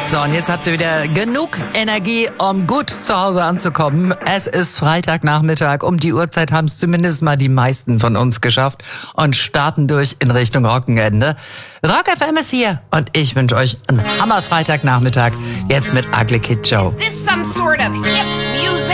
So, und jetzt habt ihr wieder genug Energie, um gut zu Hause anzukommen. Es ist Freitagnachmittag. Um die Uhrzeit haben es zumindest mal die meisten von uns geschafft und starten durch in Richtung Wochenende. Rock FM ist hier und ich wünsche euch einen Hammer Freitagnachmittag. Jetzt mit Ugly Kid Joe. Is this some sort of hip music?